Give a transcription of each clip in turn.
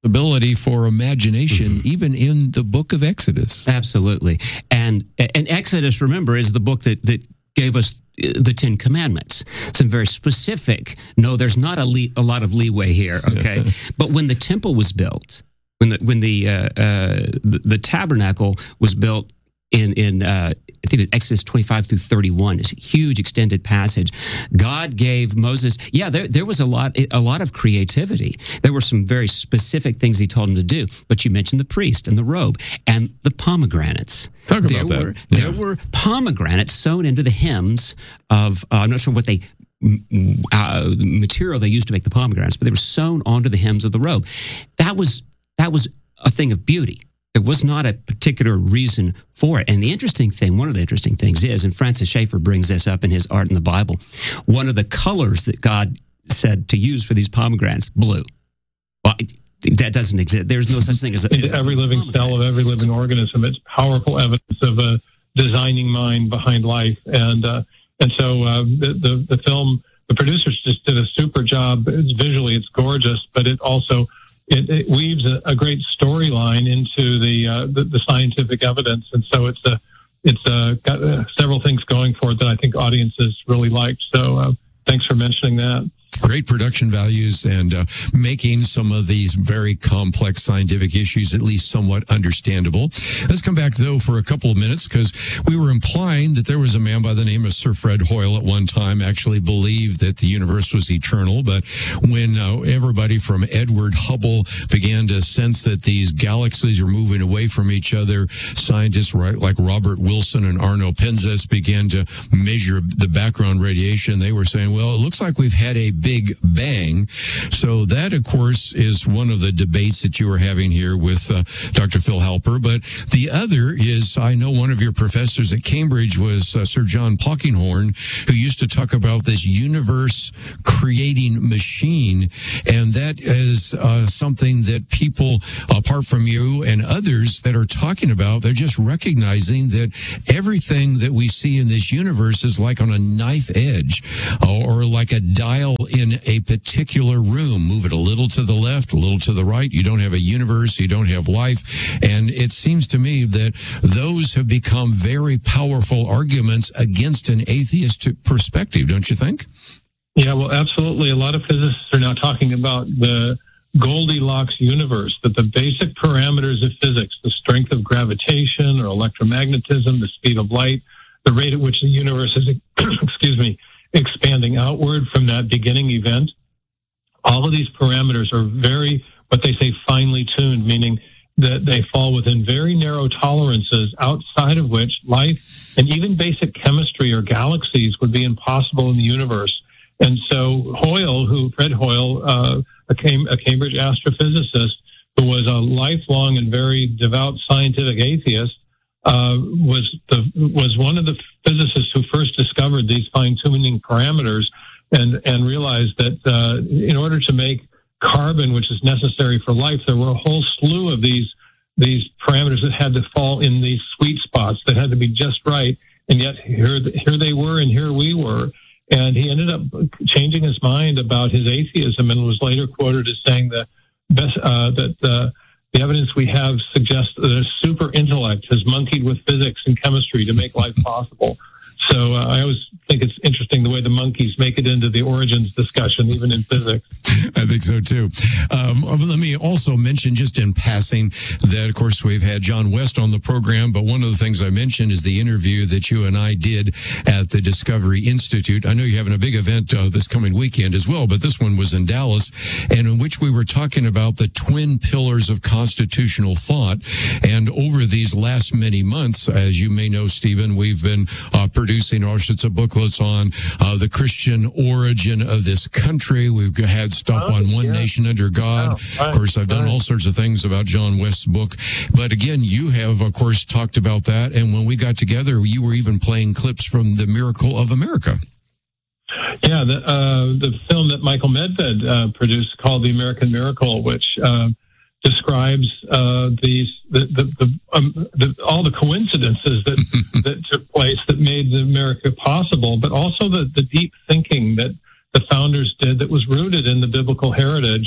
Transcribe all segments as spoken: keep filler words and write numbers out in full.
ability for imagination, mm-hmm. even in the book of Exodus. Absolutely. And and Exodus, remember, is the book that, that gave us the Ten Commandments. Some very specific. No, there's not a, le- a lot of leeway here, okay? But when the temple was built, when the when the uh, uh, the, the tabernacle was built in in uh, I think it's Exodus twenty-five through thirty-one, it's a huge extended passage. God gave Moses, yeah, there there was a lot a lot of creativity. There were some very specific things he told him to do. But you mentioned the priest and the robe and the pomegranates. Talk there about were, that. Yeah. There were pomegranates sewn into the hems of, uh, I'm not sure what they, uh, material they used to make the pomegranates, but they were sewn onto the hems of the robe. That was that was a thing of beauty. There was not a particular reason for it. And the interesting thing, one of the interesting things is, and Francis Schaeffer brings this up in his Art in the Bible, one of the colors that God said to use for these pomegranates, blue. Well, that doesn't exist. There's no such thing as a... It's every living cell of every living organism. It's powerful evidence of a designing mind behind life. And uh, and so uh, the, the, the film, the producers just did a super job. It's visually, it's gorgeous, but it also... It, it weaves a, a great storyline into the, uh, the the scientific evidence, and so it's a it's uh, got uh, several things going for it that I think audiences really liked. So uh, thanks for mentioning that. Great production values and uh, making some of these very complex scientific issues at least somewhat understandable. Let's come back, though, for a couple of minutes, because we were implying that there was a man by the name of Sir Fred Hoyle at one time actually believed that the universe was eternal. But when uh, everybody from Edward Hubble began to sense that these galaxies are moving away from each other, scientists right, like Robert Wilson and Arno Penzias began to measure the background radiation. They were saying, well, it looks like we've had a big bang. So that, of course, is one of the debates that you were having here with uh, Doctor Phil Halper. But the other is, I know one of your professors at Cambridge was uh, Sir John Polkinghorne, who used to talk about this universe creating machine. And that is uh, something that people, apart from you and others that are talking about, they're just recognizing that everything that we see in this universe is like on a knife edge, or, or like a dial in a particular room. Move it a little to the left, a little to the right. You don't have a universe. You don't have life. And it seems to me that those have become very powerful arguments against an atheist perspective, don't you think? Yeah, well, absolutely. A lot of physicists are now talking about the Goldilocks universe, that the basic parameters of physics, the strength of gravitation or electromagnetism, the speed of light, the rate at which the universe is, excuse me, expanding outward from that beginning event. All of these parameters are very, what they say, finely tuned, meaning that they fall within very narrow tolerances outside of which life and even basic chemistry or galaxies would be impossible in the universe. And so Hoyle, who Fred Hoyle, uh, a, Cam- a Cambridge astrophysicist who was a lifelong and very devout scientific atheist, Uh, was the was one of the physicists who first discovered these fine-tuning parameters, and and realized that uh, in order to make carbon, which is necessary for life, there were a whole slew of these these parameters that had to fall in these sweet spots that had to be just right. And yet here here they were, and here we were. And he ended up changing his mind about his atheism, and was later quoted as saying that best uh, that. Uh, The evidence we have suggests that a super intellect has monkeyed with physics and chemistry to make life possible. So uh, I always think it's interesting the way the monkeys make it into the origins discussion, even in physics. I think so, too. Um, let me also mention, just in passing, that, of course, we've had John West on the program, but one of the things I mentioned is the interview that you and I did at the Discovery Institute. I know you're having a big event uh, this coming weekend as well, but this one was in Dallas, and in which we were talking about the twin pillars of constitutional thought. And over these last many months, as you may know, Stephen, we've been uh, producing all sorts of booklets on uh, the Christian origin of this country. We've had stuff oh, on One yeah. Nation Under God. Oh, right, of course, I've done right. all sorts of things about John West's book. But again, you have, of course, talked about that. And when we got together, you were even playing clips from The Miracle of America. Yeah, the, uh, the film that Michael Medved uh, produced called The American Miracle, which uh, describes uh, these the the, the, um, the all the coincidences that that took place that made America possible, but also the, the deep thinking that the founders did that was rooted in the biblical heritage.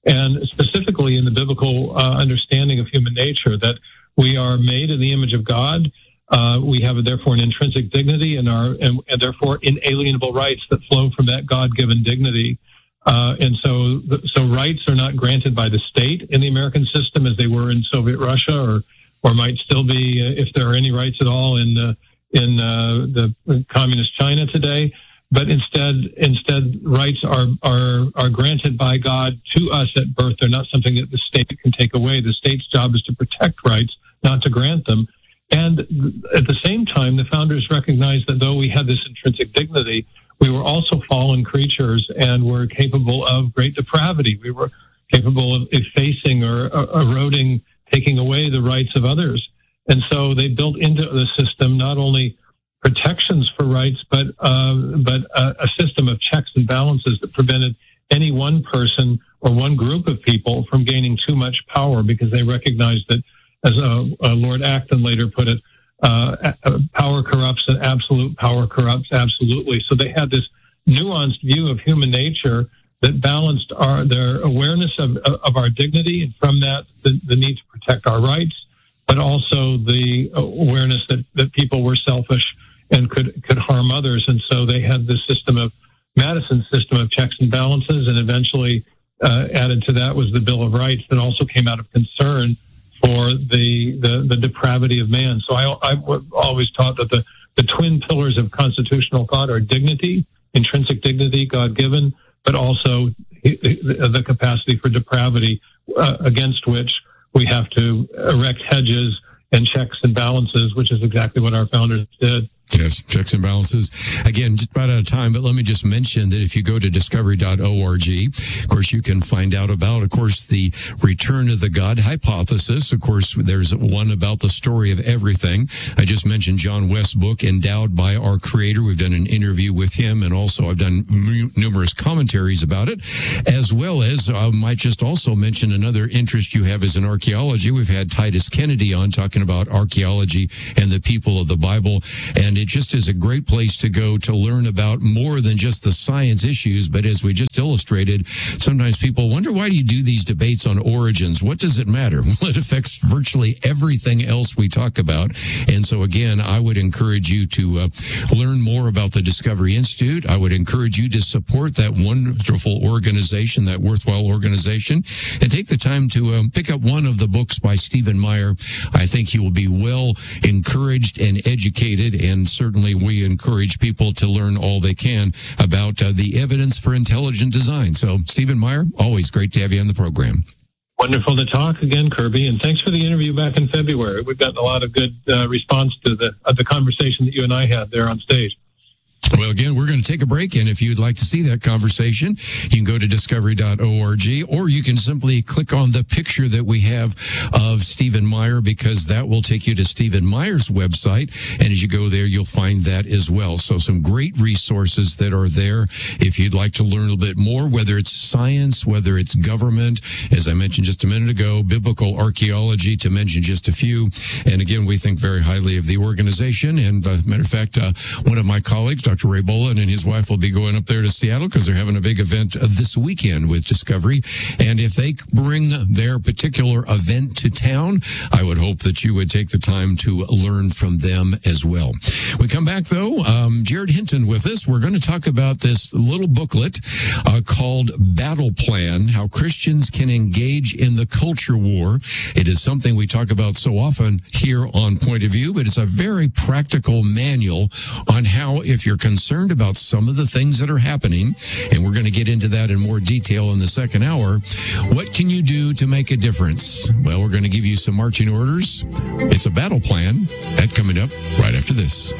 and specifically in the biblical uh, understanding of human nature, that we are made in the image of God. Uh, we have, therefore, an intrinsic dignity and, our, and, and therefore inalienable rights that flow from that God-given dignity. Uh, and so, so rights are not granted by the state in the American system as they were in Soviet Russia, or, or might still be, if there are any rights at all, in uh, in uh, the communist China today. But instead, instead, rights are are are granted by God to us at birth. They're not something that the state can take away. The state's job is to protect rights, not to grant them. And at the same time, the founders recognized that though we had this intrinsic dignity, we were also fallen creatures and were capable of great depravity. We were capable of effacing or eroding, taking away the rights of others. And so they built into the system not only protections for rights, but uh, but a, a system of checks and balances that prevented any one person or one group of people from gaining too much power, because they recognized that, as uh, uh, Lord Acton later put it, uh, power corrupts and absolute power corrupts absolutely. So they had this nuanced view of human nature that balanced our their awareness of, of our dignity, and from that, the, the need to protect our rights, but also the awareness that, that people were selfish and could could harm others. And so they had this system of, Madison's system of checks and balances, and eventually uh, added to that was the Bill of Rights that also came out of concern for the the, the depravity of man. So I, I've always taught that the, the twin pillars of constitutional thought are dignity, intrinsic dignity, God-given, but also the, the capacity for depravity, uh, against which we have to erect hedges and checks and balances, which is exactly what our founders did. Yes, checks and balances. Again, just about out of time, but let me just mention that if you go to discovery dot org, of course, you can find out about, of course, the return of the God hypothesis. Of course, there's one about the story of everything. I just mentioned John West's book, Endowed by Our Creator. We've done an interview with him, and also I've done m- numerous commentaries about it, as well as I might just also mention another interest you have is in archaeology. We've had Titus Kennedy on talking about archaeology and the people of the Bible, and it just is a great place to go to learn about more than just the science issues. But as we just illustrated, sometimes people wonder, why do you do these debates on origins? What does it matter? Well, it affects virtually everything else we talk about. And so again, I would encourage you to uh, learn more about the Discovery Institute. I would encourage you to support that wonderful organization, that worthwhile organization, and take the time to um, pick up one of the books by Stephen Meyer. I think you will be well encouraged and educated, and certainly we encourage people to learn all they can about uh, the evidence for intelligent design. So, Stephen Meyer, always great to have you on the program. Wonderful to talk again, Kirby, and thanks for the interview back in February. We've gotten a lot of good uh, response to the uh, the conversation that you and I had there on stage. Well, again, we're going to take a break, and if you'd like to see that conversation, you can go to discovery dot org, or you can simply click on the picture that we have of Stephen Meyer, because that will take you to Stephen Meyer's website, and as you go there, you'll find that as well. So some great resources that are there if you'd like to learn a little bit more, whether it's science, whether it's government, as I mentioned just a minute ago, biblical archaeology, to mention just a few. And again, we think very highly of the organization, and uh, matter of fact, uh, one of my colleagues, Doctor Ray Boland, and his wife will be going up there to Seattle because they're having a big event this weekend with Discovery. And if they bring their particular event to town, I would hope that you would take the time to learn from them as well. We come back, though, um, Jared Hinton with us. We're going to talk about this little booklet uh, called Battle Plan, How Christians Can Engage in the Culture War. It is something we talk about so often here on Point of View, but it's a very practical manual on how, if you're concerned about some of the things that are happening, and we're going to get into that in more detail in the second hour, what can you do to make a difference? Well, we're going to give you some marching orders. It's a battle plan. That's coming up right after this.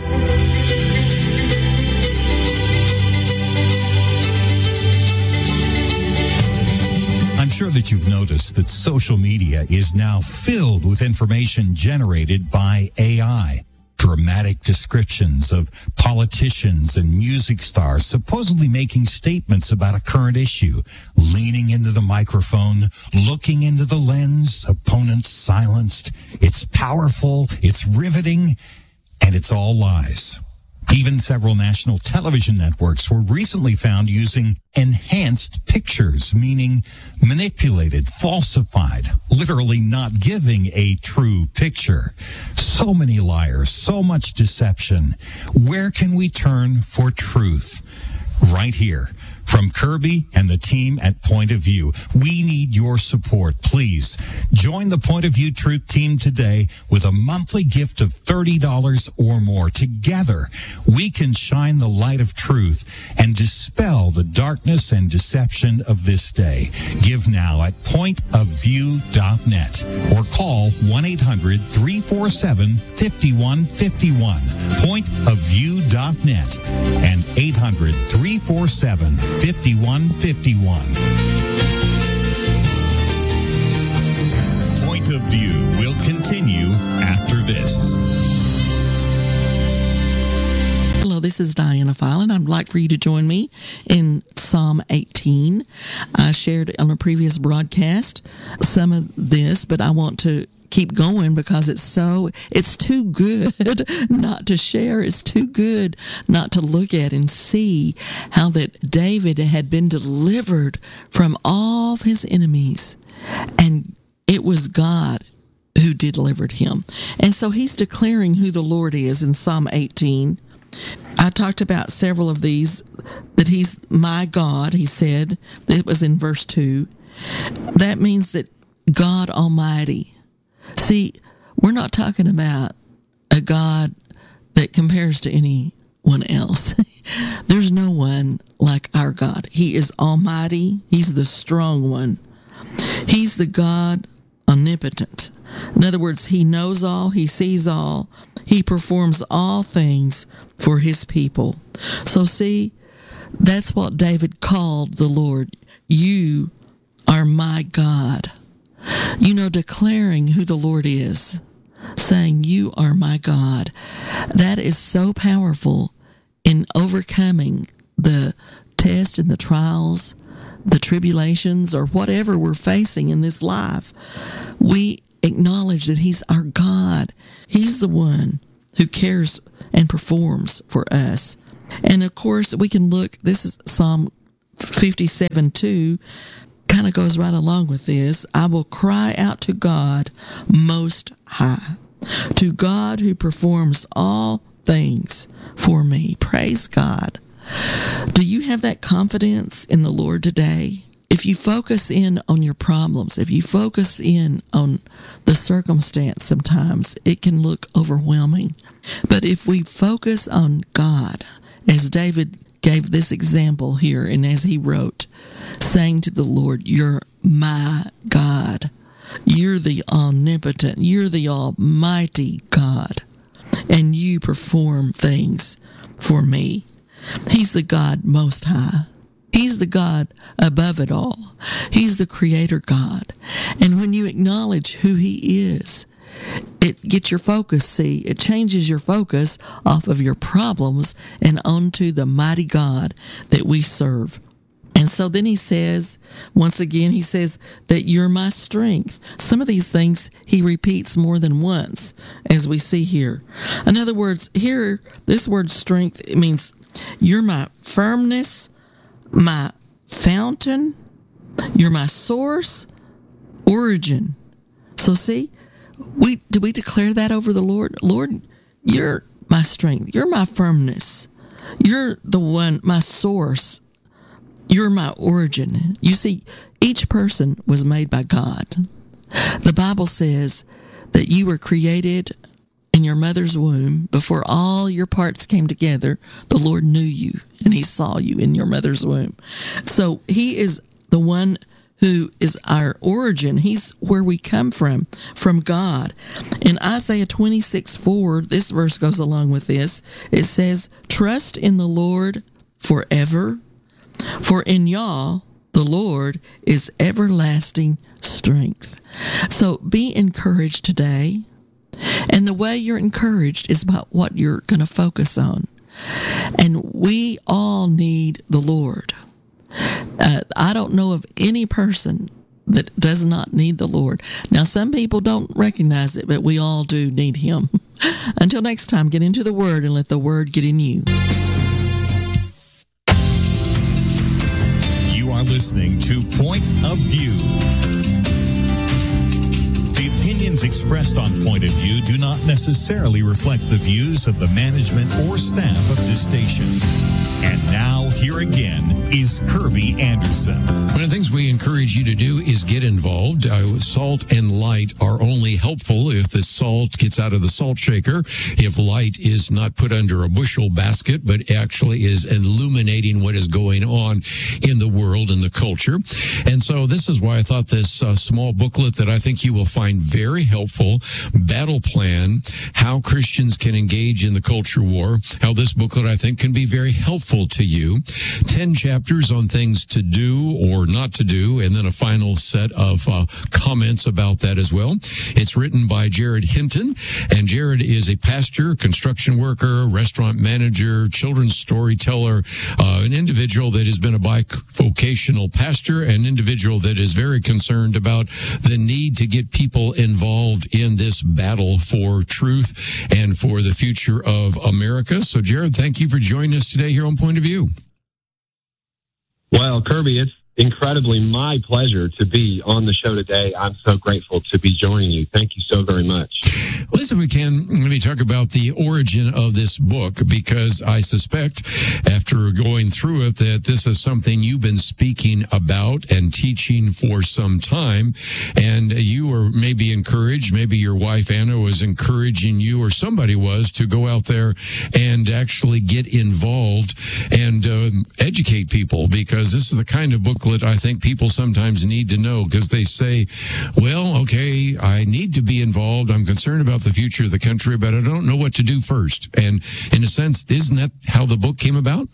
I'm sure that you've noticed that social media is now filled with information generated by A I. Dramatic descriptions of politicians and music stars supposedly making statements about a current issue, leaning into the microphone, looking into the lens, opponents silenced. It's powerful, it's riveting, and it's all lies. Even several national television networks were recently found using enhanced pictures, meaning manipulated, falsified, literally not giving a true picture. So many liars, so much deception. Where can we turn for truth? Right here. From Kirby and the team at Point of View, we need your support. Please join the Point of View Truth team today with a monthly gift of thirty dollars or more. Together, we can shine the light of truth and dispel the darkness and deception of this day. Give now at point of view dot net or call one eight hundred three four seven five one five one. point of view dot net and eight hundred three four seven fifty-one fifty-one. Point of View will continue after this. Hello, this is Diana File, and I'd like for you to join me in Psalm eighteen. I shared on a previous broadcast some of this, but I want to keep going because it's so, it's too good not to share. It's too good not to look at and see how that David had been delivered from all of his enemies, and it was God who delivered him. And so he's declaring who the Lord is in Psalm eighteen. I talked about several of these, that he's my God, he said. It was in verse two. That means that God Almighty. See, we're not talking about a God that compares to anyone else. There's no one like our God. He is almighty. He's the strong one. He's the God omnipotent. In other words, he knows all, he sees all, he performs all things for his people. So see, that's what David called the Lord. You are my God. You know, declaring who the Lord is, saying, you are my God. That is so powerful in overcoming the tests and the trials, the tribulations, or whatever we're facing in this life. We acknowledge that he's our God. He's the one who cares and performs for us. And of course, we can look, this is Psalm fifty-seven two, kind of goes right along with this. I will cry out to God Most High, to God who performs all things for me. Praise God. Do you have that confidence in the Lord today? If you focus in on your problems, if you focus in on the circumstance, sometimes it can look overwhelming. But if we focus on God, as David gave this example here, and as he wrote, saying to the Lord, you're my God. You're the omnipotent. You're the almighty God. And you perform things for me. He's the God Most High. He's the God above it all. He's the Creator God. And when you acknowledge who he is, it gets your focus, see, it changes your focus off of your problems and onto the mighty God that we serve. And so then he says, once again, he says that you're my strength. Some of these things he repeats more than once, as we see here. In other words, here, this word strength, it means you're my firmness, my fountain, you're my source, origin. So see, we do we declare that over the Lord? Lord, you're my strength. You're my firmness. You're the one, my source. You're my origin. You see, each person was made by God. The Bible says that you were created in your mother's womb. Before all your parts came together, the Lord knew you and he saw you in your mother's womb. So he is the one who is our origin. He's where we come from, from God. In Isaiah twenty-six four, this verse goes along with this. It says, trust in the Lord forever, for in Yah, the Lord, is everlasting strength. So be encouraged today. And the way you're encouraged is about what you're going to focus on. And we all need the Lord. Uh, I don't know of any person that does not need the Lord. Now, some people don't recognize it, but we all do need him. Until next time, get into the Word and let the Word get in you. You are listening to Point of View. The opinions expressed on Point of View do not necessarily reflect the views of the management or staff of this station. And now, here again is Kirby Anderson. One of the things we encourage you to do is get involved. Uh, salt and light are only helpful if the salt gets out of the salt shaker, if light is not put under a bushel basket, but actually is illuminating what is going on in the world and the culture. And so this is why I thought this uh, small booklet that I think you will find very helpful, Battle Plan, How Christians Can Engage in the Culture War, how this booklet I think can be very helpful to you. ten chapters on things to do or not to do, and then a final set of uh, comments about that as well. It's written by Jared Hinton, and Jared is a pastor, construction worker, restaurant manager, children's storyteller, uh, an individual that has been a bivocational pastor, an individual that is very concerned about the need to get people involved in this battle for truth and for the future of America. So, Jared, thank you for joining us today here on Point of View. Well, Kirby, it's incredibly my pleasure to be on the show today. I'm so grateful to be joining you. Thank you so very much. Listen, we can, let me talk about the origin of this book, because I suspect after going through it that this is something you've been speaking about and teaching for some time, and you were maybe encouraged, maybe your wife Anna was encouraging you, or somebody was, to go out there and actually get involved and uh, educate people, because this is the kind of booklet I think people sometimes need to know, because they say, well, okay, I need to be involved. I'm concerned about the future of the country, but I don't know what to do first. And in a sense, isn't that how the book came about?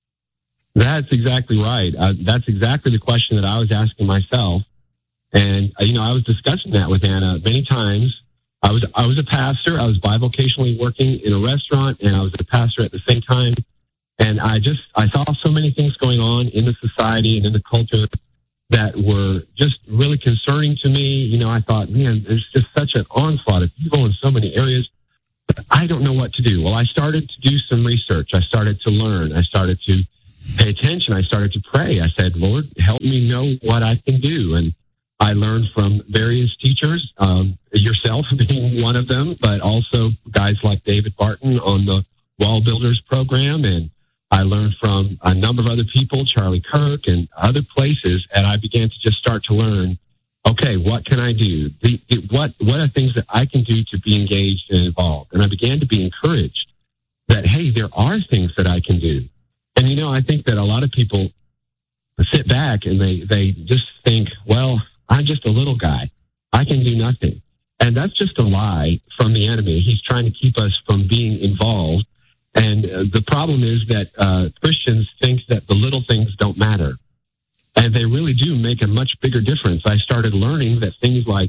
That's exactly right. Uh, that's exactly the question that I was asking myself. And, uh, you know, I was discussing that with Anna many times. I was, I was a pastor. I was bivocationally working in a restaurant, and I was a pastor at the same time. And I just, I saw so many things going on in the society and in the culture that were just really concerning to me. You know, I thought, man, there's just such an onslaught of evil in so many areas. But I don't know what to do. Well, I started to do some research. I started to learn. I started to pay attention. I started to pray. I said, Lord, help me know what I can do. And I learned from various teachers, um, yourself being one of them, but also guys like David Barton on the Wall Builders program. And I learned from a number of other people, Charlie Kirk and other places, and I began to just start to learn, okay, what can I do? The, the, what, what are things that I can do to be engaged and involved? And I began to be encouraged that, hey, there are things that I can do. And, you know, I think that a lot of people sit back and they, they just think, well, I'm just a little guy. I can do nothing. And that's just a lie from the enemy. He's trying to keep us from being involved. And uh, the problem is that uh, Christians think that the little things don't matter. And they really do make a much bigger difference. I started learning that things like,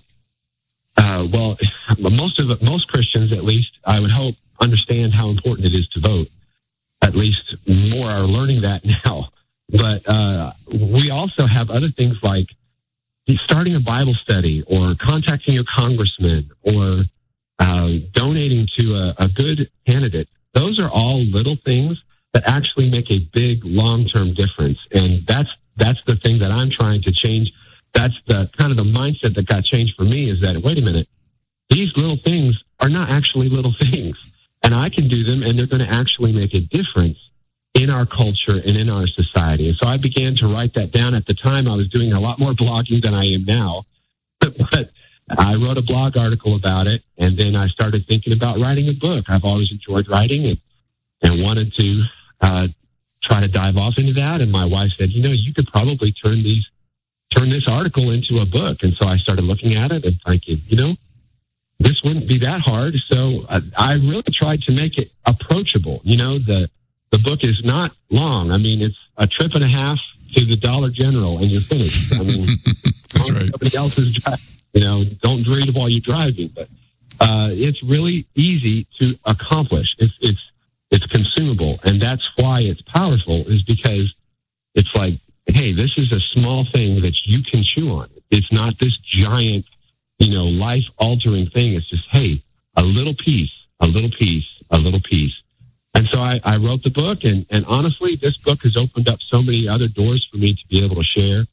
uh, well, most of it, most Christians, at least, I would hope, understand how important it is to vote. At least more are learning that now. But uh, we also have other things like starting a Bible study, or contacting your congressman, or uh, donating to a, a good candidate. Those are all little things that actually make a big long-term difference. And that's that's the thing that I'm trying to change. That's the kind of the mindset that got changed for me, is that, wait a minute, these little things are not actually little things. And I can do them, and they're going to actually make a difference in our culture and in our society. And so I began to write that down. At the time, I was doing a lot more blogging than I am now. But I wrote a blog article about it, and then I started thinking about writing a book. I've always enjoyed writing and, and wanted to uh, try to dive off into that. And my wife said, you know, you could probably turn these, turn this article into a book. And so I started looking at it and thinking, you know, this wouldn't be that hard. So I, I really tried to make it approachable. You know, the the book is not long. I mean, it's a trip and a half to the Dollar General, and you're finished. I mean, that's right. Somebody else's drive. You know, don't read while you're driving, but uh, it's really easy to accomplish. It's it's it's consumable, and that's why it's powerful. Is because it's like, hey, this is a small thing that you can chew on. It's not this giant, you know, life-altering thing. It's just, hey, a little piece a little piece, a little piece. And so I, I wrote the book, and, and honestly, this book has opened up so many other doors for me to be able to share,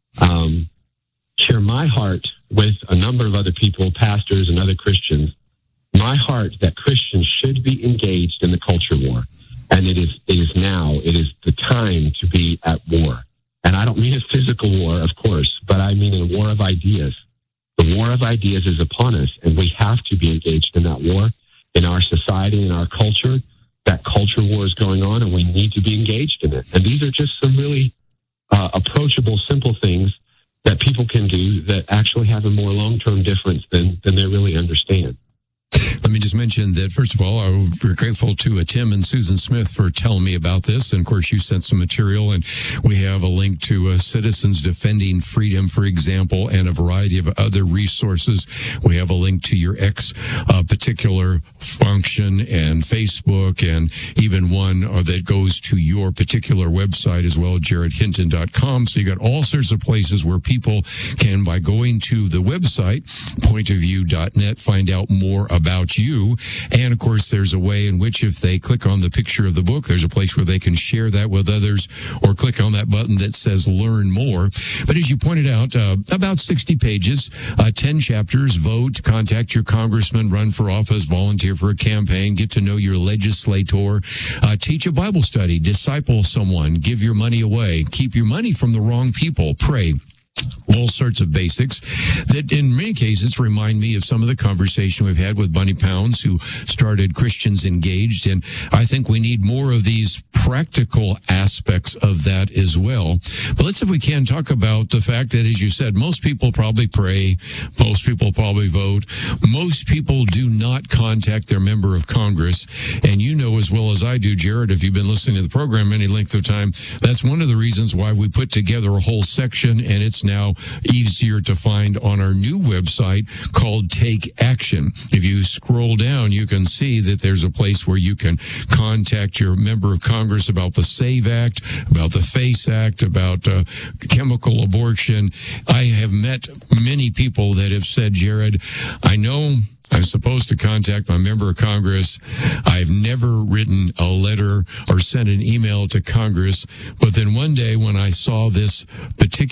um, share my heart with a number of other people, pastors and other Christians, my heart that Christians should be engaged in the culture war. And it is, it is now, it is the time to be at war. And I don't mean a physical war, of course, but I mean a war of ideas. The war of ideas is upon us, and we have to be engaged in that war in our society, in our culture. That culture war is going on, and we need to be engaged in it. And these are just some really uh, approachable, simple things that people can do that actually have a more long-term difference than, than they really understand. Let me just mention that, first of all, we're grateful to uh, Tim and Susan Smith for telling me about this. And, of course, you sent some material, and we have a link to uh, Citizens Defending Freedom, for example, and a variety of other resources. We have a link to your X uh, particular function and Facebook, and even one uh, that goes to your particular website as well, jared hinton dot com. So you got all sorts of places where people can, by going to the website, point of view dot net, find out more about you. And of course, there's a way in which if they click on the picture of the book, there's a place where they can share that with others, or click on that button that says learn more. But as you pointed out, uh, about sixty pages, uh, ten chapters: vote, contact your congressman, run for office, volunteer for a campaign, get to know your legislator, uh, teach a Bible study, disciple someone, give your money away, keep your money from the wrong people, pray. All sorts of basics that in many cases remind me of some of the conversation we've had with Bunny Pounds, who started Christians Engaged. And I think we need more of these practical aspects of that as well. But let's, if we can, talk about the fact that, as you said, most people probably pray, most people probably vote, most people do not contact their member of Congress. And you know as well as I do, Jared, if you've been listening to the program any length of time, that's one of the reasons why we put together a whole section, and it's now easier to find on our new website called Take Action. If you scroll down, you can see that there's a place where you can contact your member of Congress about the SAVE Act, about the FACE Act, about uh, chemical abortion. I have met many people that have said, Jared, I know I'm supposed to contact my member of Congress. I've never written a letter or sent an email to Congress. But then one day when I saw this particular